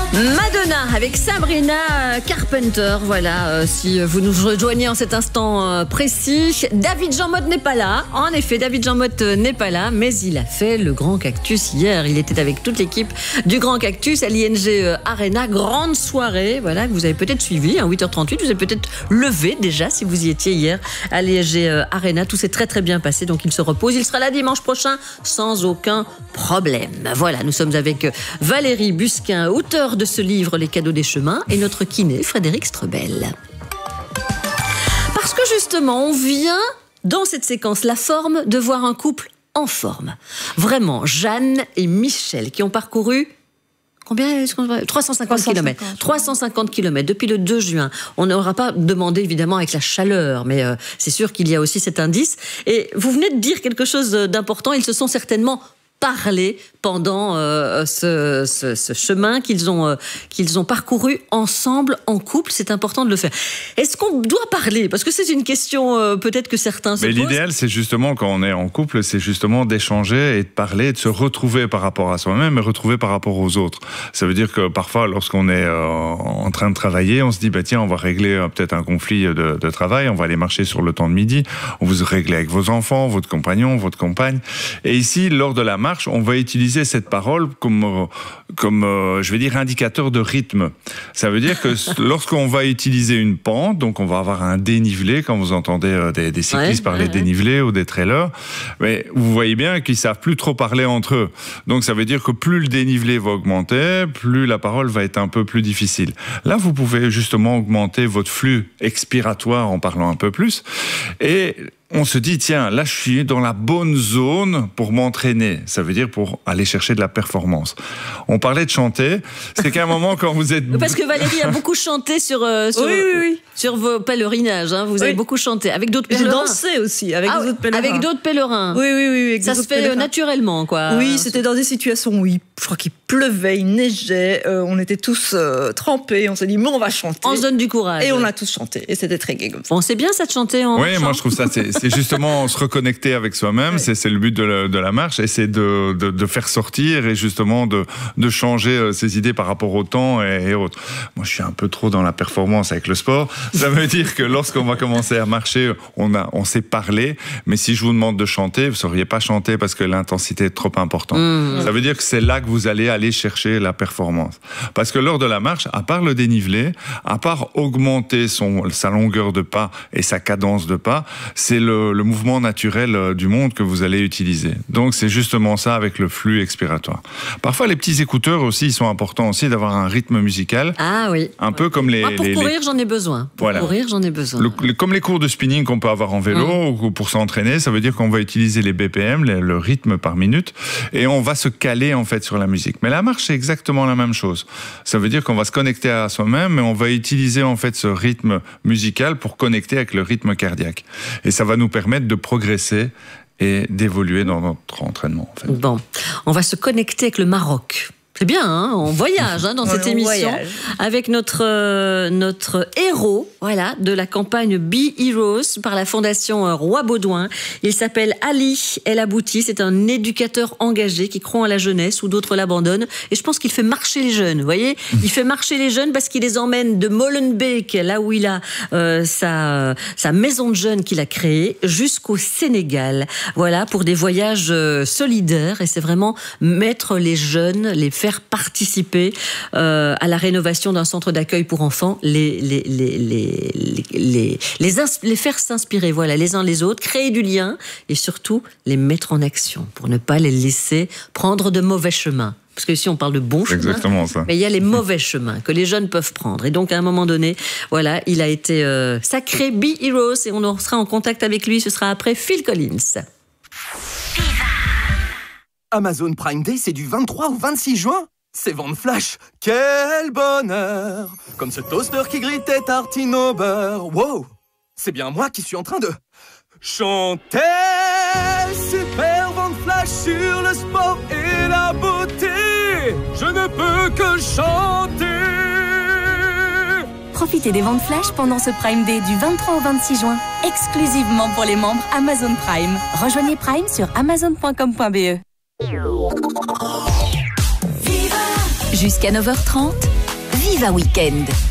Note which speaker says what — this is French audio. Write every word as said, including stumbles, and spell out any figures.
Speaker 1: Madonna avec Sabrina Carpenter. Voilà, euh, si vous nous rejoignez en cet instant euh, précis. David Jean Motte n'est pas là. En effet, David Jean Motte euh, n'est pas là, mais il a fait le Grand Cactus hier. Il était avec toute l'équipe du Grand Cactus à l'I N G euh, Arena. Grande soirée, voilà, que vous avez peut-être suivi. Hein, huit heures trente-huit, vous avez peut-être levé déjà si vous y étiez hier à l'I N G euh, Arena. Tout s'est très très bien passé, donc il se repose. Il sera là dimanche prochain sans aucun problème. Voilà, nous sommes avec Valérie Busquin, auteure de ce livre Les cadeaux des chemins, et notre kiné Frédéric Strebel. Parce que justement, on vient dans cette séquence La Forme de voir un couple en forme. Vraiment, Jeanne et Michel qui ont parcouru combien est-ce qu'on va trois cent cinquante kilomètres. trois cent cinquante kilomètres depuis le deux juin. On n'aura pas demandé évidemment avec la chaleur, mais euh, c'est sûr qu'il y a aussi cet indice. Et vous venez de dire quelque chose d'important. Ils se sont certainement parler pendant euh, ce, ce, ce chemin qu'ils ont, euh, qu'ils ont parcouru ensemble, en couple. C'est important de le faire. Est-ce qu'on doit parler? Parce que c'est une question euh, peut-être que certains se
Speaker 2: Mais
Speaker 1: posent.
Speaker 2: l'idéal, c'est justement, quand on est en couple, c'est justement d'échanger et de parler, et de se retrouver par rapport à soi-même et retrouver par rapport aux autres. Ça veut dire que parfois, lorsqu'on est euh, en train de travailler, on se dit, bah, tiens, on va régler euh, peut-être un conflit de, de travail, on va aller marcher sur le temps de midi, on vous régler avec vos enfants, votre compagnon, votre compagne. Et ici, lors de la marche, on va utiliser cette parole comme, comme euh, je vais dire, indicateur de rythme. Ça veut dire que lorsqu'on va utiliser une pente, donc on va avoir un dénivelé, quand vous entendez euh, des, des cyclistes ouais, parler ouais, dénivelé ouais. ou des trailers, mais vous voyez bien qu'ils savent plus trop parler entre eux. Donc ça veut dire que plus le dénivelé va augmenter, plus la parole va être un peu plus difficile. Là, vous pouvez justement augmenter votre flux expiratoire en parlant un peu plus, et on se dit, tiens, là, je suis dans la bonne zone pour m'entraîner. Ça veut dire pour aller chercher de la performance. On parlait de chanter. C'est qu'à un moment, quand vous êtes...
Speaker 1: Parce que Valérie a beaucoup chanté sur, euh, sur,
Speaker 3: oui, oui, oui.
Speaker 1: sur vos pèlerinages. Hein. Vous oui. avez beaucoup chanté. Avec d'autres pèlerins.
Speaker 3: J'ai dansé aussi, avec
Speaker 1: ah,
Speaker 3: d'autres pèlerins.
Speaker 1: Avec d'autres pèlerins.
Speaker 3: Oui, oui, oui. Avec
Speaker 1: Ça se fait pèlerins. naturellement, quoi.
Speaker 3: Oui, c'était dans des situations où il, je crois qu'il pleuvait, il neigeait. Euh, on était tous euh, trempés. On s'est dit, mais on va chanter.
Speaker 1: On se donne du courage.
Speaker 3: Et on a tous chanté. Et c'était très gai comme ça.
Speaker 1: Bon, c'est bien ça de chanter en
Speaker 2: Oui,
Speaker 1: marchant.
Speaker 2: moi je trouve ça, c'est, c'est justement se reconnecter avec soi-même. Oui. C'est, c'est le but de la, de la marche. Et c'est de, de, de faire sortir et justement de, de changer ses idées par rapport au temps et, et autres. Moi, je suis un peu trop dans la performance avec le sport. Ça veut dire que lorsqu'on va commencer à marcher, on, a, on sait parler. Mais si je vous demande de chanter, vous ne sauriez pas chanter parce que l'intensité est trop importante. Mmh. Ça veut dire que c'est là que vous allez aller chercher la performance. Parce que lors de la marche, à part le dénivelé, à part augmenter son, sa longueur de pas et sa cadence de pas, c'est le, le mouvement naturel du monde que vous allez utiliser. Donc, c'est justement ça avec le flux expiratoire. Parfois, les petits écouteurs aussi, ils sont importants aussi d'avoir un rythme musical.
Speaker 1: Ah oui.
Speaker 2: Un peu comme les...
Speaker 1: Moi, pour
Speaker 2: les,
Speaker 1: courir,
Speaker 2: les...
Speaker 1: j'en ai besoin. Pour
Speaker 2: voilà.
Speaker 1: courir, j'en ai besoin.
Speaker 2: Le, le, comme les cours de spinning qu'on peut avoir en vélo mmh. ou pour s'entraîner, ça veut dire qu'on va utiliser les B P M, les, le rythme par minute, et on va se caler en fait sur la musique. Mais la marche, c'est exactement la même chose. Ça veut dire qu'on va se connecter à soi-même, mais on va utiliser en fait ce rythme musical pour connecter avec le rythme cardiaque. Et ça va nous permettre de progresser et d'évoluer dans notre entraînement. En fait.
Speaker 1: Bon, on va se connecter avec le Maroc. C'est bien, hein, on voyage hein, dans cette
Speaker 3: on
Speaker 1: émission
Speaker 3: voyage.
Speaker 1: avec notre, euh, notre héros voilà, de la campagne Be Heroes par la Fondation euh, Roi Baudouin. Il s'appelle Ali El Abouti, c'est un éducateur engagé qui croit en la jeunesse où d'autres l'abandonnent. Et je pense qu'il fait marcher les jeunes, vous voyez. Il fait marcher les jeunes parce qu'il les emmène de Molenbeek, là où il a euh, sa, sa maison de jeunes qu'il a créée, jusqu'au Sénégal. Voilà, pour des voyages euh, solidaires. Et c'est vraiment mettre les jeunes, les faire participer euh, à la rénovation d'un centre d'accueil pour enfants, les, les, les, les, les, les, les, ins- les faire s'inspirer voilà, les uns les autres, créer du lien et surtout les mettre en action pour ne pas les laisser prendre de mauvais chemins. Parce que ici, on parle de bons chemins.
Speaker 2: Exactement ça.
Speaker 1: Mais il y a les mauvais chemins que les jeunes peuvent prendre. Et donc, à un moment donné, voilà, il a été euh, sacré Be Heroes et on sera en contact avec lui. Ce sera après Phil Collins.
Speaker 4: Amazon Prime Day, c'est du vingt-trois au vingt-six juin. C'est vente flash. Quel bonheur! Comme ce toaster qui grille tes tartines au beurre. Wow! C'est bien moi qui suis en train de chanter. Super vente flash sur le sport et la beauté. Je ne peux que chanter.
Speaker 5: Profitez des ventes flash pendant ce Prime Day du vingt-trois au vingt-six juin, exclusivement pour les membres Amazon Prime. Rejoignez Prime sur amazon point com point b e. Jusqu'à neuf heures trente, Viva Weekend.